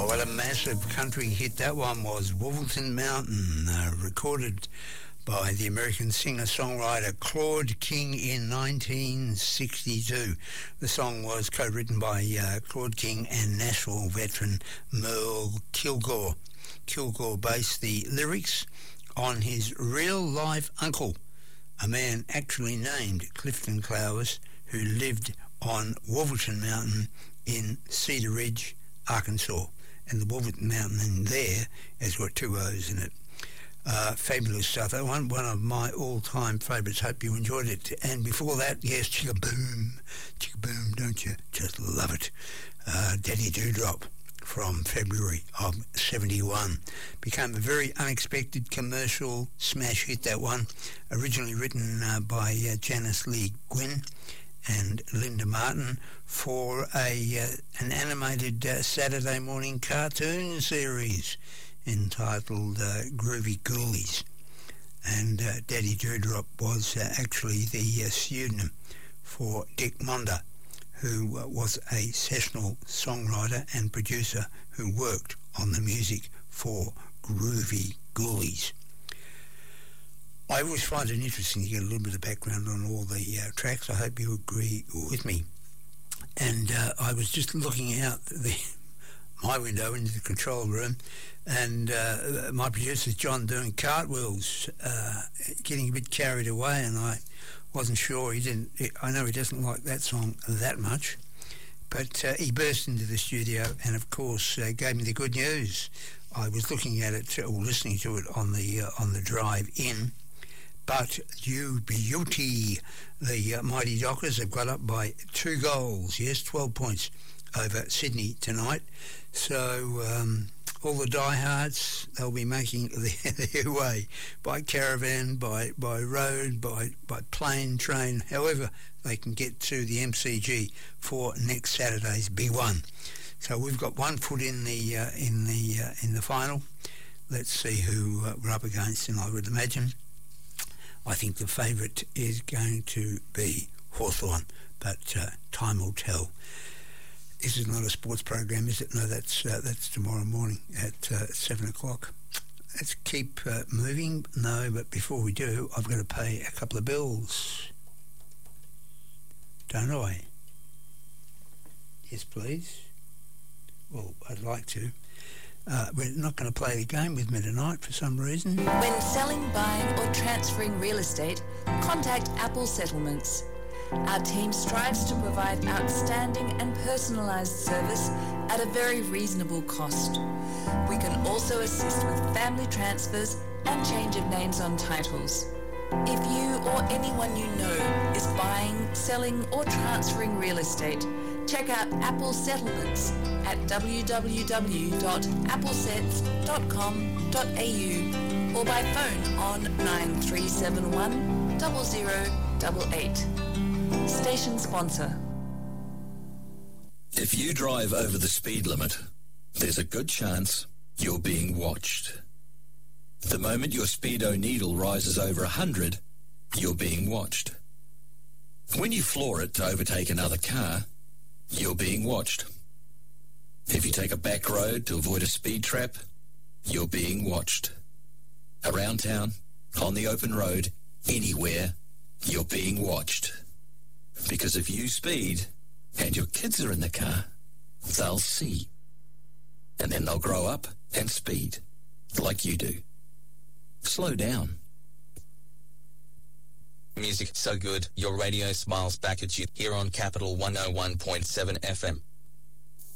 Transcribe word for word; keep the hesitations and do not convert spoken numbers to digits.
what a massive country hit that one was. Wolverton Mountain, uh, recorded by the American singer-songwriter Claude King in nineteen sixty-two. The song was co-written by uh, Claude King and Nashville veteran Merle Kilgore. Kilgore based the lyrics on his real-life uncle, a man actually named Clifton Clowes, who lived on Wolverton Mountain in Cedar Ridge, Arkansas. And the Wolverton Mountain in there has got two O's in it. Uh, fabulous stuff. That one, one of my all-time favourites. Hope you enjoyed it. And before that, yes, Chicka Boom, Chicka Boom, don't you? Just love it. Uh, Daddy Dewdrop from February of seventy-one. Became a very unexpected commercial smash hit, that one. Originally written uh, by uh, Janice Lee Gwynn and Linda Martin for a uh, an animated uh, Saturday morning cartoon series entitled uh, Groovy Ghoulies. And uh, Daddy Dewdrop was uh, actually the uh, pseudonym for Dick Monder, who uh, was a sessional songwriter and producer who worked on the music for Groovy Ghoulies. I always find it interesting to get a little bit of background on all the uh, tracks. I hope you agree with me. And uh, I was just looking out the my window into the control room, and uh, my producer John doing cartwheels, uh, getting a bit carried away, and I wasn't sure. He didn't. I know he doesn't like that song that much, but uh, he burst into the studio and, of course, uh, gave me the good news. I was looking at it or listening to it on the uh, on the drive in. But you beauty, the uh, Mighty Dockers have got up by two goals, yes, twelve points over Sydney tonight. So um, all the diehards, they'll be making their way by caravan, by, by road, by, by plane, train, however they can get to the M C G for next Saturday's B one. So we've got one foot in the uh, in the uh, in the final. Let's see who uh, we're up against, and I would imagine I think the favourite is going to be Hawthorn, but uh, time will tell. This is not a sports program, is it? No, that's uh, that's tomorrow morning at uh, seven o'clock. Let's keep uh, moving. No, but before we do, I've got to pay a couple of bills. Don't I? Yes, please. Well, I'd like to. Uh, we're not going to play the game with me tonight for some reason. When selling, buying or transferring real estate, contact Apple Settlements. Our team strives to provide outstanding and personalised service at a very reasonable cost. We can also assist with family transfers and change of names on titles. If you or anyone you know is buying, selling or transferring real estate, check out Apple Settlements at w w w dot applesets dot com dot a u or by phone on nine three seven one, zero zero eight eight. Station sponsor. If you drive over the speed limit, there's a good chance you're being watched. The moment your speedo needle rises over one hundred, you're being watched. When you floor it to overtake another car, you're being watched. If you take a back road to avoid a speed trap, you're being watched. Around town, on the open road, anywhere, you're being watched. Because if you speed and your kids are in the car, they'll see. And then they'll grow up and speed, like you do. Slow down. Music so good, your radio smiles back at you here on Capital one oh one point seven F M.